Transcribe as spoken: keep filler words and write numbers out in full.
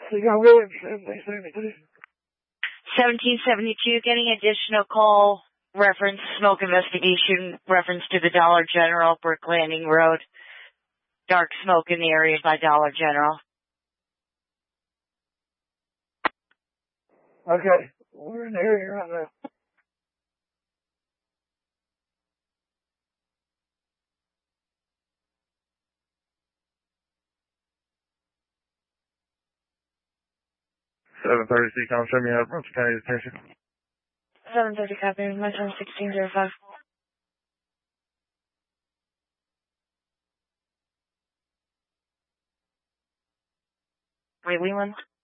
So you go in seventeen seventy-two. seventeen seventy-two, getting additional call, reference, smoke investigation, reference to the Dollar General, Brick Landing Road. Dark smoke in the area by Dollar General. Okay, we're in the area right now. seven thirty, C-Com, show me how to run County Detention. seven thirty, copy. My time sixteen oh five. Wait, we won.